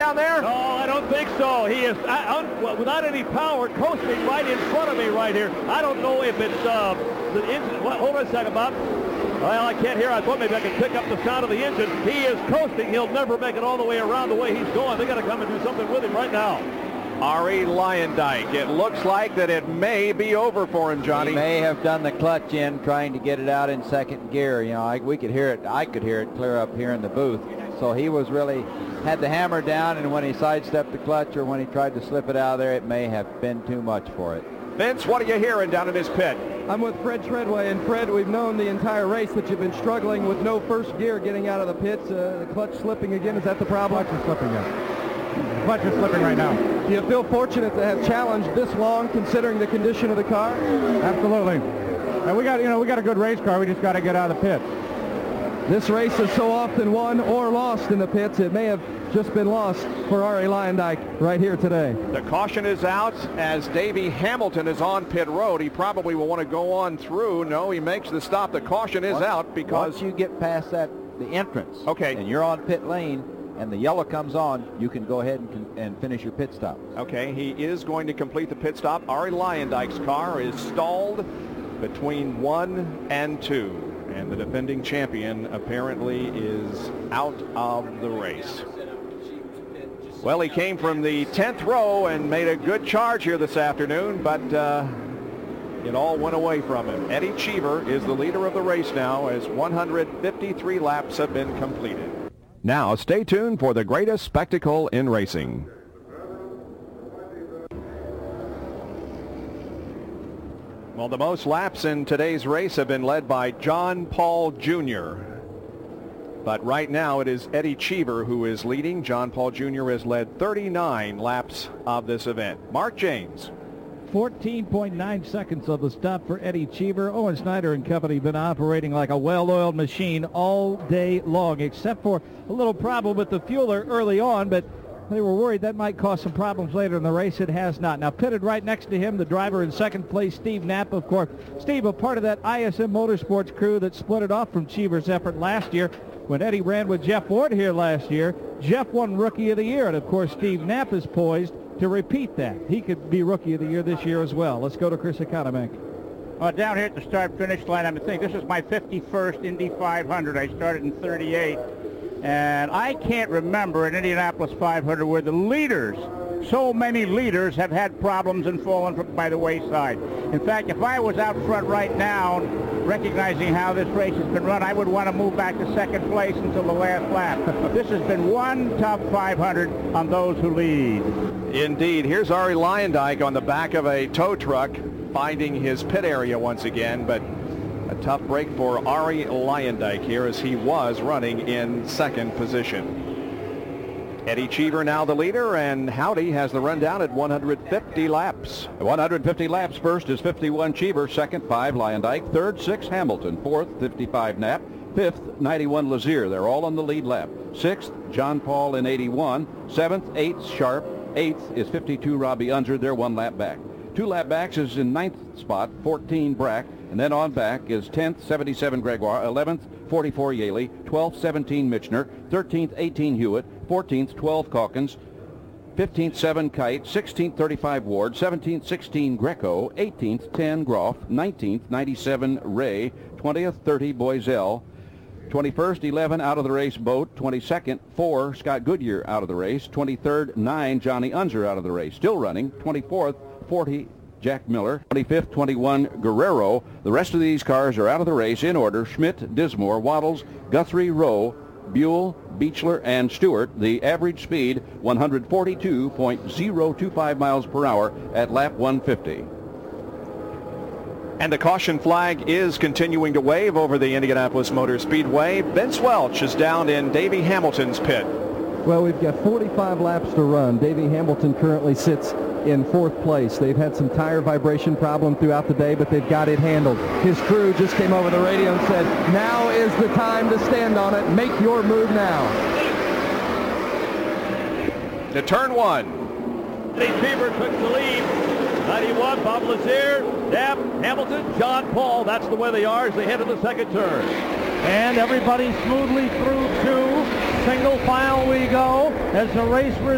down there? No, I don't think so. He is, without any power, coasting right in front of me right here. I don't know if it's the engine. Hold on a second, Bob. Well, I can't hear. I thought maybe I could pick up the sound of the engine. He is coasting. He'll never make it all the way around the way he's going. They got to come and do something with him right now. Arie Luyendyk. It looks like that it may be over for him, Johnny. He may have done the clutch in, trying to get it out in second gear. You know, we could hear it. I could hear it clear up here in the booth. So he was really had the hammer down, and when he sidestepped the clutch or when he tried to slip it out of there, it may have been too much for it. Vince, what are you hearing down in his pit? I'm with Fred Treadway, and Fred, we've known the entire race that you've been struggling with no first gear getting out of the pits. The clutch slipping again, is that the problem? Clutch is slipping again. Clutch is slipping right now. Do you feel fortunate to have challenged this long, considering the condition of the car? Absolutely. And we got a good race car. We just got to get out of the pits. This race is so often won or lost in the pits. It may have just been lost for Arie Luyendyk right here today. The caution is out as Davey Hamilton is on pit road. He probably will want to go on through. No, he makes the stop. The caution is out because once you get past the entrance, okay, and you're on pit lane, and the yellow comes on, you can go ahead and finish your pit stop. Okay, he is going to complete the pit stop. Arie Luyendyk's car is stalled between 1 and 2. And the defending champion apparently is out of the race. Well, he came from the 10th row and made a good charge here this afternoon, but it all went away from him. Eddie Cheever is the leader of the race now as 153 laps have been completed. Now, stay tuned for the greatest spectacle in racing. Well, the most laps in today's race have been led by John Paul Jr. But right now it is Eddie Cheever who is leading. John Paul Jr. has led 39 laps of this event. Mark James. 14.9 seconds of the stop for Eddie Cheever. Owen Snyder and company have been operating like a well-oiled machine all day long, except for a little problem with the fueler early on, but they were worried that might cause some problems later in the race. It has not. Now, pitted right next to him, the driver in second place, Steve Knapp, of course. Steve, a part of that ISM Motorsports crew that split it off from Cheever's effort last year when Eddie ran with Jeff Ward here last year. Jeff won Rookie of the Year, and, of course, Steve Knapp is poised to repeat that. He could be Rookie of the Year this year as well. Let's go to Chris Economac. Down here at the start-finish line, I think this is my 51st Indy 500. I started in 38. And I can't remember an Indianapolis 500 where the leaders, so many leaders, have had problems and fallen by the wayside. In fact, if I was out front right now, recognizing how this race has been run, I would want to move back to second place until the last lap. This has been one tough 500 on those who lead. Indeed. Here's Arie Luyendyk on the back of a tow truck, finding his pit area once again, but a tough break for Arie Luyendyk here as he was running in second position. Eddie Cheever now the leader, and Howdy has the rundown at 150 laps. 150 laps. First is 51 Cheever, second 5 Luyendyk, third 6 Hamilton, fourth 55 Knapp, fifth 91 Lazier. They're all on the lead lap. Sixth John Paul in 81, seventh 8th Sharp, eighth is 52 Robbie Unser. They're 1 lap back. 2 lap backs is in 9th spot 14 Brack, and then on back is 10th 77 Gregoire, 11th 44 Yaley, 12th 17 Michener, 13th 18 Hewitt, 14th 12 Calkins, 15th 7 Kite, 16th 35 Ward, 17th 16 Greco, 18th 10 Groff, 19th 97 Ray, 20th 30 Boiselle, 21st 11 out of the race Boat, 22nd 4 Scott Goodyear out of the race, 23rd 9 Johnny Unser out of the race, still running, 24th 40 Jack Miller, 25th 21 Guerrero. The rest of these cars are out of the race in order: Schmidt, Dismore, Waddles, Guthrie, Rowe, Buell, Beechler, and Stewart. The average speed 142.025 miles per hour at lap 150. And the caution flag is continuing to wave over the Indianapolis Motor Speedway. Vince Welch is down in Davey Hamilton's pit. Well, we've got 45 laps to run. Davey Hamilton currently sits in 4th place. They've had some tire vibration problem throughout the day, but they've got it handled. His crew just came over the radio and said, now is the time to stand on it. Make your move now. To turn 1. Eddie Cheever took the lead. 91, Bob Lazier, Knapp, Hamilton, John Paul. That's the way they are as they head to the second turn. And everybody smoothly through 2. Single file we go as the race